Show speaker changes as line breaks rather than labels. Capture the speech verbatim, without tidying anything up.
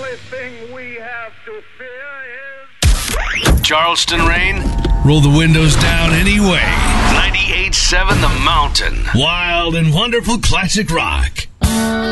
only thing we have to fear is...
Charleston rain?
Roll the windows down anyway.
ninety-eight point seven The Mountain.
Wild and wonderful classic rock.